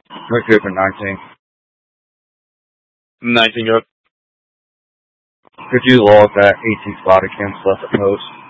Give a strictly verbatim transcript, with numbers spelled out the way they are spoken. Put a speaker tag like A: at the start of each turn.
A: We're good for nineteen.
B: nineteen, go.
A: Could you log that eighteen spot against left at post?